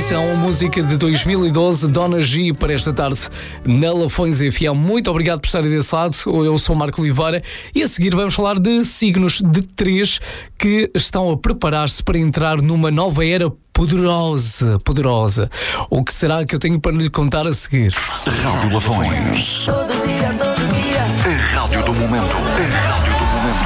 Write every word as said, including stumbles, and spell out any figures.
edição, música de dois mil e doze, Dona G, para esta tarde na Lafões F M. Muito obrigado por estarem desse lado. Eu sou o Marco Oliveira e a seguir vamos falar de signos de três que estão a preparar-se para entrar numa nova era poderosa, poderosa. O que será que eu tenho para lhe contar a seguir? Rádio Lafões. A rádio do momento. A rádio do